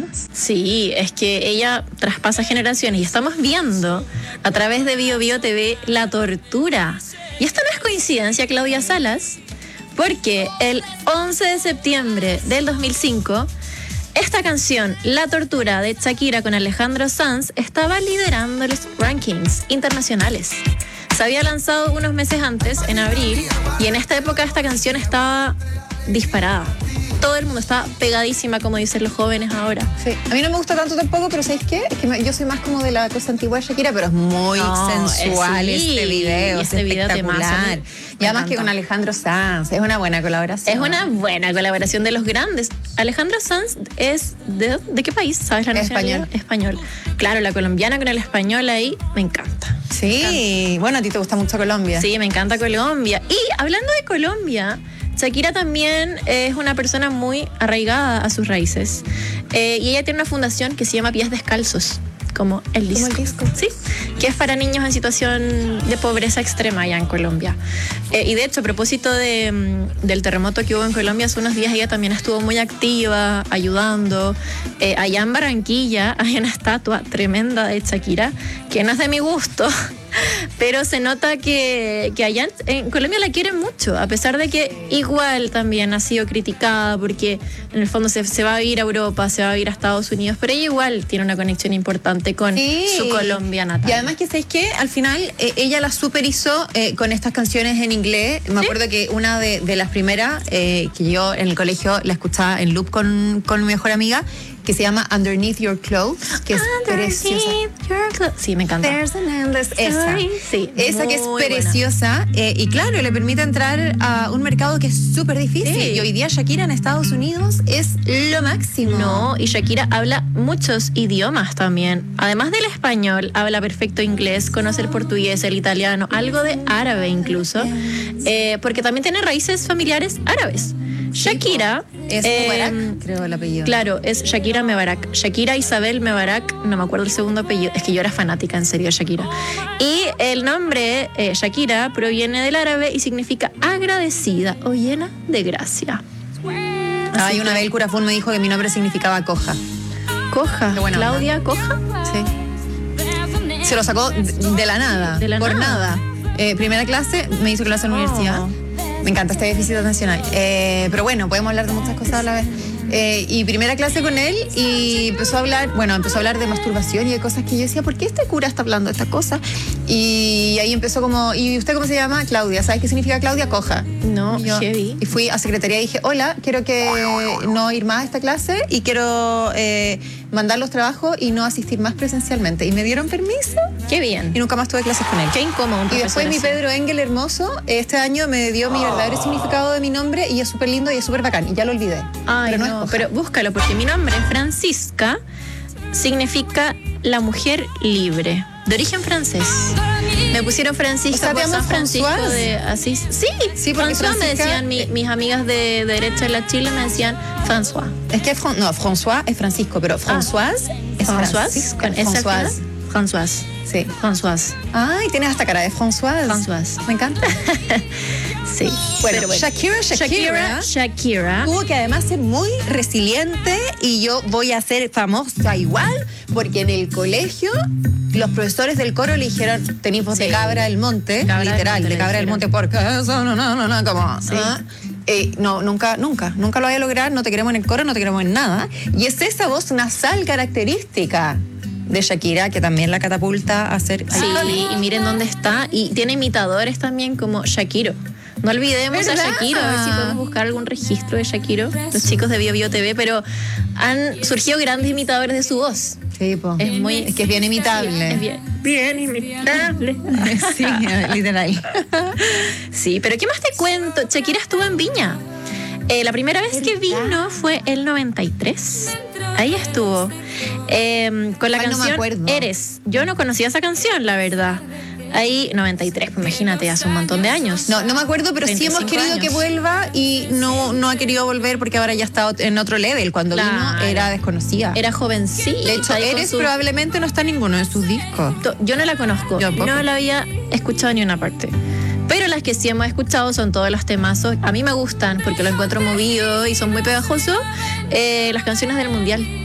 Sí, es que ella traspasa generaciones y estamos viendo a través de Bio Bio TV la tortura. Y esto no es coincidencia, Claudia Salas, porque el 11 de septiembre del 2005, esta canción, La Tortura de Shakira con Alejandro Sanz, estaba liderando los rankings internacionales. Se había lanzado unos meses antes, en abril, y en esta época esta canción estaba disparada. Todo el mundo está pegadísima, como dicen los jóvenes ahora. Sí. A mí no me gusta tanto tampoco, pero ¿sabes qué? Es que yo soy más como de la cosa antigua de Shakira, pero es muy sensual este video. Este video espectacular. Y además que con Alejandro Sanz, es una buena colaboración. Es una buena colaboración de los grandes. Alejandro Sanz es ¿de qué país? ¿Sabes la nacionalidad? Español. Claro, la colombiana con el español ahí, me encanta. Sí, bueno, a ti te gusta mucho Colombia. Sí, me encanta Colombia. Y hablando de Colombia, Shakira también es una persona muy arraigada a sus raíces. Y ella tiene una fundación que se llama Pies Descalzos, como el disco. Como el disco. Sí, que es para niños en situación de pobreza extrema allá en Colombia. Y de hecho, a propósito del terremoto que hubo en Colombia hace unos días, ella también estuvo muy activa, ayudando. Allá en Barranquilla hay una estatua tremenda de Shakira, que no es de mi gusto, pero se nota que allá en Colombia la quieren mucho, a pesar de que igual también ha sido criticada, porque en el fondo se va a ir a Europa, se va a ir a Estados Unidos, pero ella igual tiene una conexión importante con su Colombia natal. Y además que ¿sabes qué? Al final ella la super hizo con estas canciones en inglés. Me acuerdo que una de las primeras que yo en el colegio la escuchaba en loop con mi mejor amiga, que se llama Underneath Your Clothes, que es preciosa. Sí, me encanta. Esa. Sí, esa que es preciosa y claro, le permite entrar a un mercado que es súper difícil. Sí. Y hoy día Shakira en Estados Unidos es lo máximo. No, y Shakira habla muchos idiomas también. Además del español, habla perfecto inglés, conoce el portugués, el italiano, algo de árabe incluso, porque también tiene raíces familiares árabes. Shakira es Mebarak, creo el apellido. Claro, es Shakira Mebarak. Shakira Isabel Mebarak, no me acuerdo el segundo apellido. Es que yo era fanática, en serio, de Shakira. Y el nombre Shakira proviene del árabe y significa agradecida o llena de gracia. Ay, una vez el curafún me dijo que mi nombre significaba coja. ¿Coja? ¿Claudia onda. Coja? Sí. Se lo sacó de la nada. De la por nada. Primera clase, me hizo clase en la universidad. Me encanta este déficit atencional. Pero bueno, podemos hablar de muchas cosas a la vez. Y primera clase con él y empezó a hablar de masturbación y de cosas que yo decía, ¿por qué este cura está hablando de estas cosas? Y ahí empezó como, ¿y usted cómo se llama? Claudia. ¿Sabes qué significa Claudia? Coja. No, heavy. Y fui a secretaría y dije, hola, quiero que no ir más a esta clase y quiero mandar los trabajos y no asistir más presencialmente. Y me dieron permiso. Qué bien. Y nunca más tuve clases con él. Qué incómodo. Y después mi Pedro Engel hermoso, este año me dio mi verdadero significado de mi nombre y es súper lindo y es súper bacán. Y ya lo olvidé. Ay, pero no, pero búscalo, porque mi nombre, Francisca, significa la mujer libre, de origen francés. Me pusieron Francisca por San Francisco de Asís. Sí, porque François me decían mis amigas de derecha de la Chile, me decían François. Es que François es Francisco, pero Françoise es Françoise. Con esa Françoise. Sí. Françoise. Ay, tienes hasta cara de Françoise. Françoise. Me encanta. Sí. Bueno, Shakira tuvo que además ser muy resiliente y yo voy a ser famosa igual porque en el colegio los profesores del coro le dijeron tenés voz de cabra del monte, literal, de cabra del monte porque eso no, como... Sí. No, nunca lo voy a lograr, no te queremos en el coro, no te queremos en nada. Y es esa voz nasal característica de Shakira que también la catapulta a ser... Sí, y miren dónde está. Y tiene imitadores también como Shakiro. No olvidemos a Shakiro, a ver si podemos buscar algún registro de Shakiro, los chicos de Bio Bio TV, pero han surgido grandes imitadores de su voz. Sí, po. Es que es bien imitable. Es bien imitable. Sí, literal. Sí, pero ¿qué más te cuento? Shakira estuvo en Viña. La primera vez que vino fue el 93. Ahí estuvo. Con la canción Eres. Yo no conocía esa canción, la verdad. Ahí, 93, pues imagínate, hace un montón de años. No me acuerdo, pero sí hemos querido que vuelva y no ha querido volver porque ahora ya está en otro level. Cuando vino era desconocida. Era jovencita. De hecho, Eres probablemente no está en ninguno de sus discos. Yo no la conozco. No la había escuchado ni una parte. Pero las que sí hemos escuchado son todos los temazos. A mí me gustan porque lo encuentro movido y son muy pegajosos. Las canciones del Mundial.